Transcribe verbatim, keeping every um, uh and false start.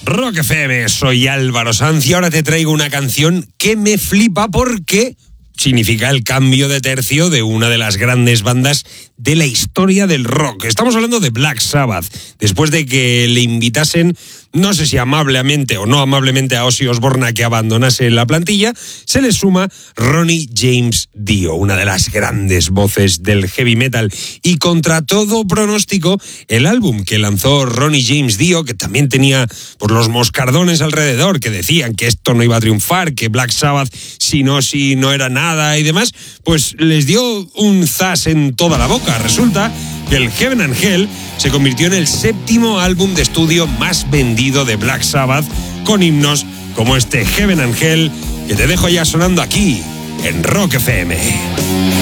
Rock F M, soy Álvaro Sanz y ahora te traigo una canción que me flipa porque significa el cambio de tercio de una de las grandes bandas de la historia del rock. Estamos hablando de Black Sabbath. Después de que le invitasen, no sé si amablemente o no amablemente, a Ozzy Osbourne a que abandonase la plantilla, se le suma Ronnie James Dio, una de las grandes voces del heavy metal. Y contra todo pronóstico, el álbum que lanzó Ronnie James Dio, que también tenía por los moscardones alrededor, que decían que esto no iba a triunfar, que Black Sabbath, si no, si no era nada y demás, pues les dio un zas en toda la boca. Resulta que el Heaven and Hell se convirtió en el séptimo álbum de estudio más vendido de Black Sabbath, con himnos como este Heaven and Hell, que te dejo ya sonando aquí en Rock F M.